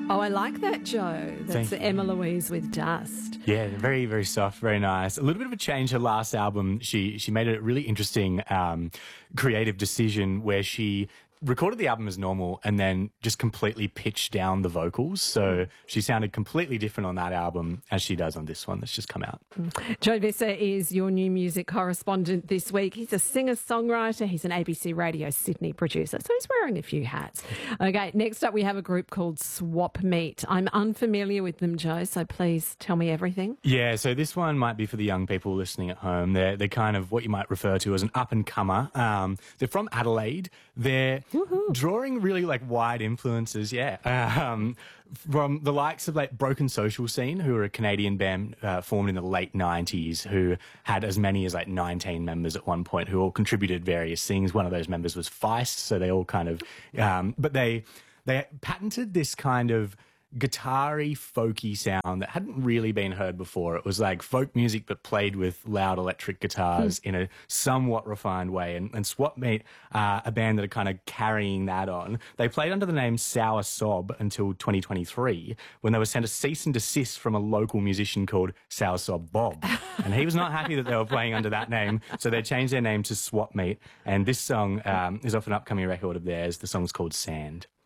Oh, I like that, Joe. That's Emma Louise with Dust. Yeah, very, very soft, very nice. A little bit of a change. Her last album, she made a really interesting creative decision where she recorded the album as normal and then just completely pitched down the vocals. So she sounded completely different on that album as she does on this one that's just come out. Joe Visser is your new music correspondent this week. He's a singer-songwriter. He's an ABC Radio Sydney producer, so he's wearing a few hats. Okay, next up we have a group called Swap Meet. I'm unfamiliar with them, Joe, so please tell me everything. Yeah, so this one might be for the young people listening at home. They're kind of what you might refer to as an up-and-comer. They're from Adelaide. They're drawing really like wide influences, from the likes of like Broken Social Scene, who are a Canadian band formed in the late 90s, who had as many as like 19 members at one point, who all contributed various things. One of those members was Feist, so they all kind of, but they patented this kind of guitar-y, folky sound that hadn't really been heard before. It was like folk music but played with loud electric guitars in a somewhat refined way. And Swap Meet, a band that are kind of carrying that on, they played under the name Sour Sob until 2023, when they were sent a cease and desist from a local musician called Sour Sob Bob. And he was not happy that they were playing under that name, so they changed their name to Swap Meet. And this song is off an upcoming record of theirs. The song's called Sand.